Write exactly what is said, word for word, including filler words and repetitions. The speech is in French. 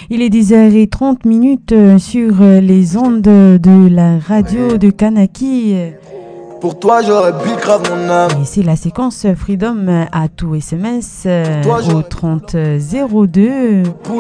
Il est dix heures trente sur les ondes de la radio ouais. de Kanaki. Pour toi, j'aurais bu grave mon âme. Et c'est la séquence Freedom à tout S M S toi, au trente zéro deux.